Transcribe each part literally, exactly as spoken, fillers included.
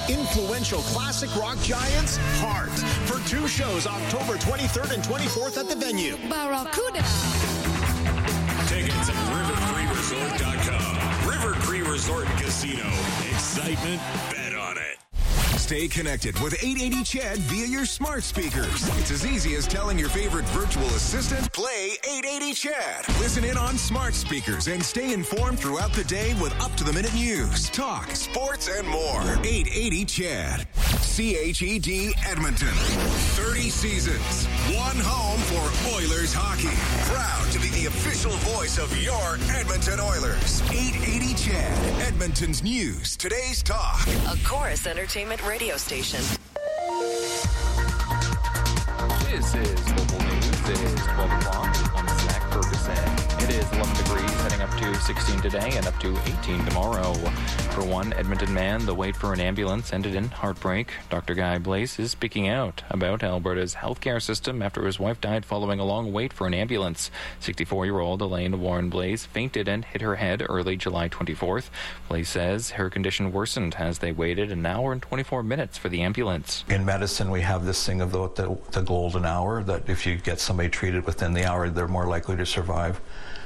Influential classic rock giants, Heart, for two shows October twenty-third and twenty-fourth at the venue. Barracuda. Tickets at river cree resort dot com. River Cree Resort and Casino. Excitement, bet on it. Stay connected with eight eighty C H E D via your smart speakers. It's as easy as telling your favorite virtual assistant, play eight eighty C H E D. Listen in on smart speakers and stay informed throughout the day with up-to-the-minute news, talk, sports, and more. eight eighty C H E D. C H E D Edmonton. thirty seasons. One home for Oilers hockey. Proud to be the official voice of your Edmonton Oilers. eight eighty C H E D. Edmonton's news. Today's talk. A Chorus Entertainment radio station. This is Global News. It is twelve o'clock. I'm Zach Ferguson. It is eleven degrees, heading up to sixteen today and up to eighteen tomorrow. For one Edmonton man, the wait for an ambulance ended in heartbreak. Doctor Guy Blaze is speaking out about Alberta's healthcare system after his wife died following a long wait for an ambulance. sixty-four-year-old Elaine Warren Blaze fainted and hit her head early July twenty-fourth. Blaze says her condition worsened as they waited an hour and twenty-four minutes for the ambulance. In medicine, we have this thing of the, the, the golden hour, that if you get somebody treated within the hour, they're more likely to survive.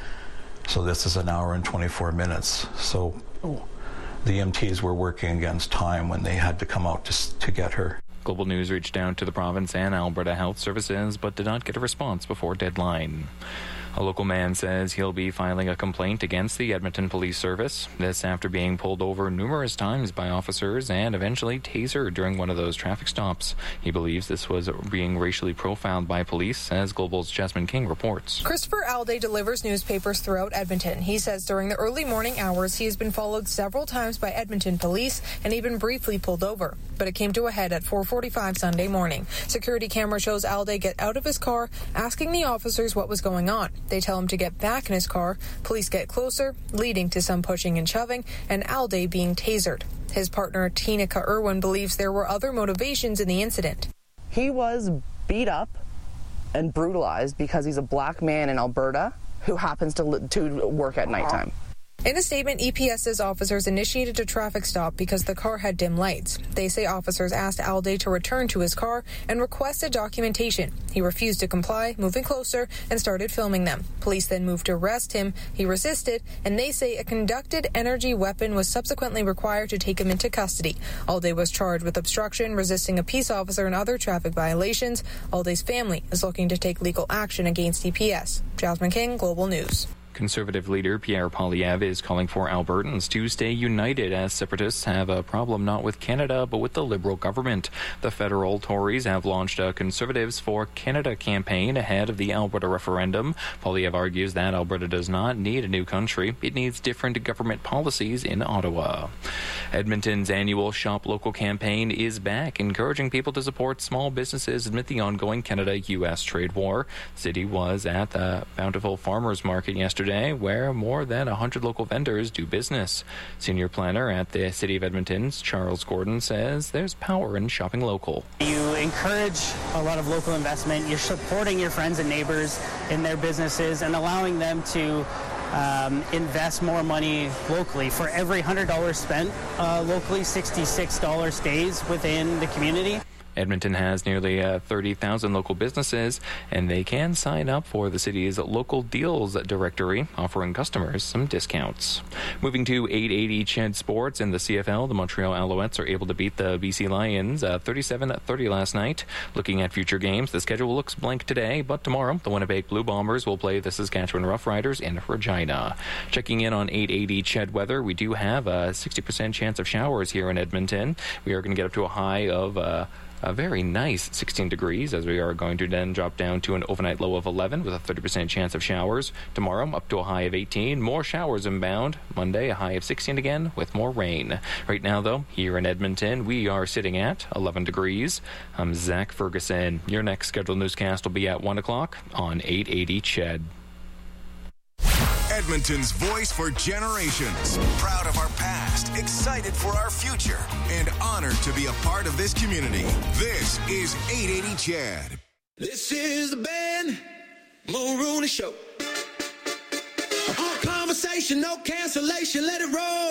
So this is an hour and twenty-four minutes. So the E M Ts were working against time when they had to come out to, to get her. Global News reached out to the province and Alberta Health Services, but did not get a response before deadline. A local man says he'll be filing a complaint against the Edmonton Police Service. This after being pulled over numerous times by officers and eventually tasered during one of those traffic stops. He believes this was being racially profiled by police, as Global's Jasmine King reports. Christopher Alday delivers newspapers throughout Edmonton. He says during the early morning hours he has been followed several times by Edmonton police and even briefly pulled over. But it came to a head at four forty-five Sunday morning. Security camera shows Alday get out of his car, asking the officers what was going on. They tell him to get back in his car. Police get closer, leading to some pushing and shoving, and Alday being tasered. His partner, Tinika Irwin, believes there were other motivations in the incident. He was beat up and brutalized because he's a black man in Alberta who happens to, to work at nighttime. In a statement, E P S says officers initiated a traffic stop because the car had dim lights. They say officers asked Alday to return to his car and requested documentation. He refused to comply, moving closer, and started filming them. Police then moved to arrest him. He resisted, and they say a conducted energy weapon was subsequently required to take him into custody. Alday was charged with obstruction, resisting a peace officer, and other traffic violations. Alday's family is looking to take legal action against E P S. Jasmine King, Global News. Conservative leader Pierre Poilievre is calling for Albertans to stay united as separatists have a problem not with Canada but with the Liberal government. The federal Tories have launched a Conservatives for Canada campaign ahead of the Alberta referendum. Poilievre argues that Alberta does not need a new country. It needs different government policies in Ottawa. Edmonton's annual Shop Local campaign is back, encouraging people to support small businesses amid the ongoing Canada-U S trade war. The city was at the Bountiful Farmers Market yesterday, where more than one hundred local vendors do business. Senior planner at the City of Edmonton's Charles Gordon says there's power in shopping local. You encourage a lot of local investment. You're supporting your friends and neighbors in their businesses and allowing them to um, invest more money locally. For every one hundred dollars spent uh, locally, sixty-six dollars stays within the community. Edmonton has nearly uh, thirty thousand local businesses, and they can sign up for the city's local deals directory, offering customers some discounts. Moving to eight eighty C H E D Sports in the C F L, the Montreal Alouettes are able to beat the B C Lions uh, thirty-seven thirty last night. Looking at future games, the schedule looks blank today, but tomorrow the Winnipeg Blue Bombers will play the Saskatchewan Roughriders in Regina. Checking in on eight eighty C H E D weather, we do have a sixty percent chance of showers here in Edmonton. We are going to get up to a high of Uh, A very nice sixteen degrees, as we are going to then drop down to an overnight low of eleven with a thirty percent chance of showers. Tomorrow, up to a high of eighteen. More showers inbound. Monday, a high of sixteen again with more rain. Right now, though, here in Edmonton, we are sitting at eleven degrees. I'm Zach Ferguson. Your next scheduled newscast will be at one o'clock on eight eighty C H E D. Edmonton's voice for generations. Proud of our past, excited for our future, and honored to be a part of this community. This is eight eighty C H E D. This is the Ben Mulrooney Show. All conversation, no cancellation, let it roll.